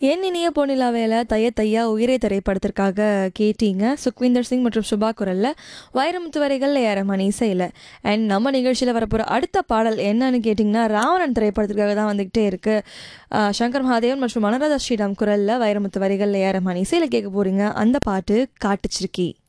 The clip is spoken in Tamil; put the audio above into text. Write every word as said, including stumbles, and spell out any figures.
என் இனிய பொன்னிலாவேல தைய தையா உயிரை திரைப்படத்திற்காக கேட்டீங்க. சுக்விந்தர் சிங் மற்றும் சுபா குரல்ல வைரமுத்து வரைகள் ஏரமணி இசையில். அண்ட் நம்ம நிகழ்ச்சியில் வரப்போகிற அடுத்த பாடல் என்னன்னு கேட்டிங்கன்னா ராவணன் திரைப்படத்திற்காக தான் வந்துக்கிட்டே இருக்குது. சங்கர் மகாதேவன் மற்றும் மனராஜா ஸ்ரீராம் குரலில் வைரமுத்து வரிகள் ஏரமணி இசையில் கேட்க போகிறீங்க. அந்த பாட்டு காட்டுச்சிருக்கி.